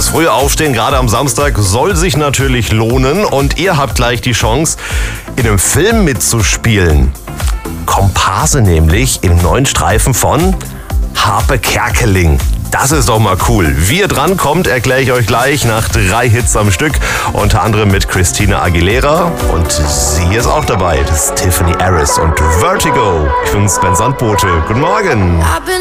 Das frühe Aufstehen, gerade am Samstag, soll sich natürlich lohnen. Und ihr habt gleich die Chance, in einem Film mitzuspielen. Komparse nämlich im neuen Streifen von Harpe Kerkeling. Das ist doch mal cool. Wie ihr drankommt, erkläre ich euch gleich nach 3 Hits am Stück. Unter anderem mit Christina Aguilera. Und sie ist auch dabei. Das ist Tiffany Harris und Vertigo. Ich bin's, Ben Sandbote. Guten Morgen.